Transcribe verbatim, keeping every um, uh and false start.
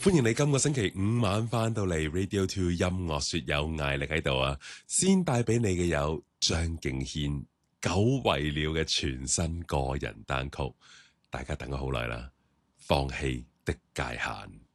歡迎你今個星期五晚翻到嚟 Radio Two 音樂說有艾力喺度啊！先帶俾你嘅有張敬軒久違了嘅全新個人單曲，大家等咗好耐啦，放棄的界限。